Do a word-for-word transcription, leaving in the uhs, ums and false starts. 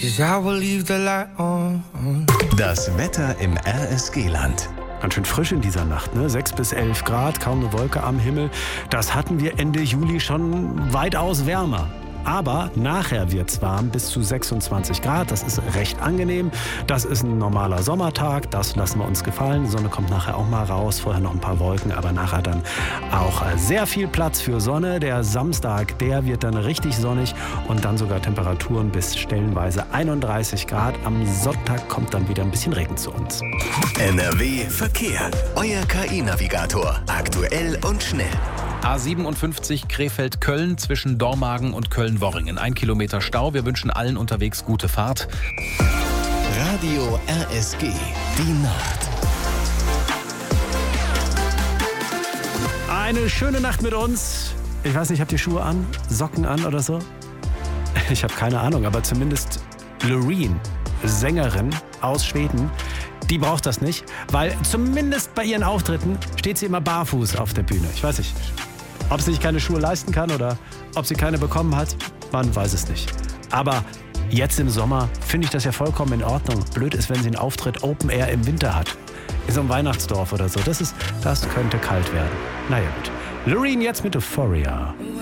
'cause I will leave the light on. Das Wetter im R S G-Land. Ganz schön frisch in dieser Nacht, ne? sechs bis elf Grad, kaum eine Wolke am Himmel. Das hatten wir Ende Juli schon weitaus wärmer. Aber nachher wird's warm, bis zu sechsundzwanzig Grad. Das ist recht angenehm. Das ist ein normaler Sommertag. Das lassen wir uns gefallen. Die Sonne kommt nachher auch mal raus. Vorher noch ein paar Wolken, aber nachher dann auch sehr viel Platz für Sonne. Der Samstag, der wird dann richtig sonnig und dann sogar Temperaturen bis stellenweise einunddreißig Grad. Am Sonntag kommt dann wieder ein bisschen Regen zu uns. N R W Verkehr. Euer K I-Navigator. Aktuell und schnell. A siebenundfünfzig Krefeld-Köln zwischen Dormagen und Köln-Worringen. Ein Kilometer Stau. Wir wünschen allen unterwegs gute Fahrt. Radio R S G. Die Nacht. Eine schöne Nacht mit uns. Ich weiß nicht, habt ihr Schuhe an? Socken an oder so? Ich habe keine Ahnung, aber zumindest Loreen, Sängerin aus Schweden, die braucht das nicht, weil zumindest bei ihren Auftritten steht sie immer barfuß auf der Bühne. Ich weiß nicht, ob sie sich keine Schuhe leisten kann oder ob sie keine bekommen hat, man weiß es nicht. Aber jetzt im Sommer finde ich das ja vollkommen in Ordnung. Blöd ist, wenn sie einen Auftritt Open Air im Winter hat. In so einem Weihnachtsdorf oder so. Das ist, das könnte kalt werden. Naja gut. Loreen jetzt mit Euphoria.